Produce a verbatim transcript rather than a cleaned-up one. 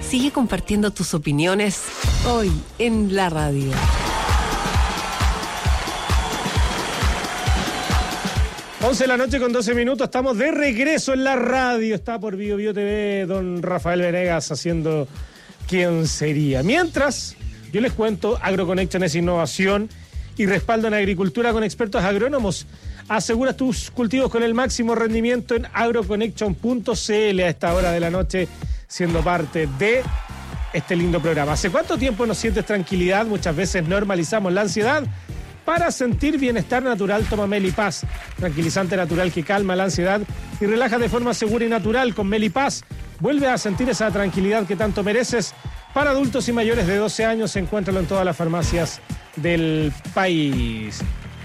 Sigue compartiendo tus opiniones hoy en la radio. once de la noche con doce minutos, estamos de regreso en la radio. Está por Bio Bio T V don Rafael Venegas haciendo ¿Quién sería? Mientras, yo les cuento, AgroConnection es innovación y respaldo en agricultura con expertos agrónomos. Asegura tus cultivos con el máximo rendimiento en agroconnection punto c l a esta hora de la noche, siendo parte de este lindo programa. ¿Hace cuánto tiempo no sientes tranquilidad? Muchas veces normalizamos la ansiedad. Para sentir bienestar natural, toma Melipaz, tranquilizante natural que calma la ansiedad y relaja de forma segura y natural. Con Melipaz, vuelve a sentir esa tranquilidad que tanto mereces. Para adultos y mayores de doce años, encuéntralo en todas las farmacias del país.